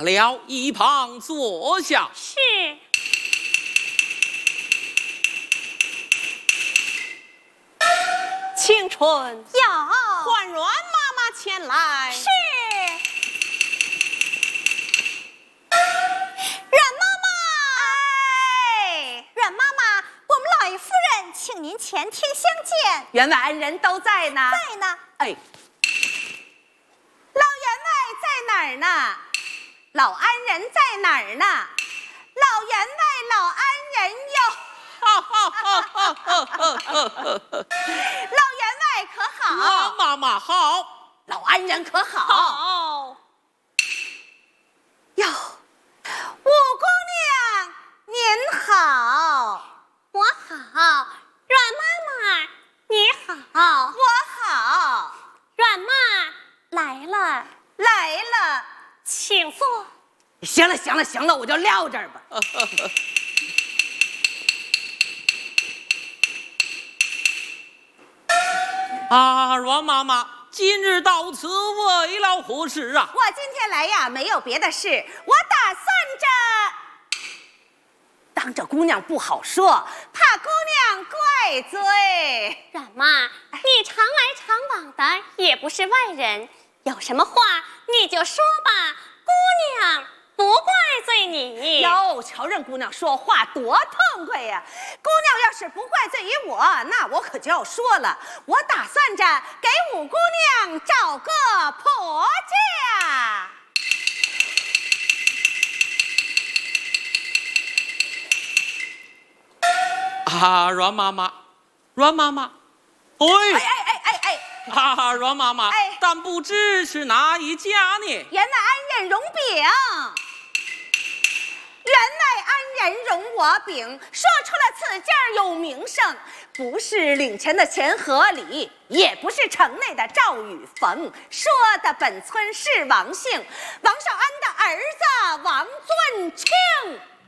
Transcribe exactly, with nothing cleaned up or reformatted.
了，一旁坐下。 是。 青春要唤阮妈妈前来。 是。阮妈妈， 哎， 阮妈妈，我们老爷夫人请您前厅相见。 员外恩人都在呢。 在呢。 哎，老员外在哪儿呢？老安人在哪儿呢？老员外，老安人哟。老员外可好？ 阮妈妈好。 老安人可好？ 好。 哟，五姑娘您好。 我好。阮妈妈你好。 我好。 阮妈来了。 来了。 请坐。 行了行了行了，我就撂这儿吧。 啊，阮妈妈，今日到此为了何事啊？ 我今天来呀，没有别的事，我打算着当着姑娘不好说，怕姑娘怪罪。 阮妈，你常来常往的，也不是外人，有什么话你就说吧，姑娘不怪罪你。 哟，瞧人姑娘说话多痛快呀！姑娘要是不怪罪于我，那我可就要说了，我打算着给五姑娘找个婆家。 啊，阮妈妈，阮妈妈，哎哎哎哎哎哎！ 啊，阮妈妈， 哎但不知是哪一家呢？ 员外安人容禀，员外安人容我禀，说出了此家有名声，不是领前的钱和礼，也不是城内的赵与冯，说的本村是王姓，王少安的儿子王尊庆。